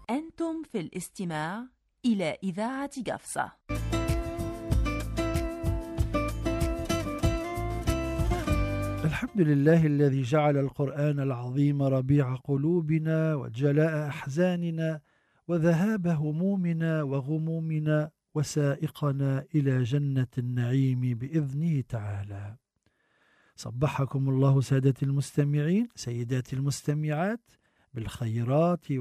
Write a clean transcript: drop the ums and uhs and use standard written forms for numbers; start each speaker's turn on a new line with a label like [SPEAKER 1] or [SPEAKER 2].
[SPEAKER 1] أنتم في الاستماع إلى إذاعة قفصة.
[SPEAKER 2] الحمد لله الذي جعل القرآن العظيم ربيع قلوبنا وجلاء أحزاننا وذهاب همومنا وغمومنا وسائقنا إلى جنة النعيم بإذنه تعالى. صبحكم الله سادة المستمعين، سيدات المستمعات، بالخيرات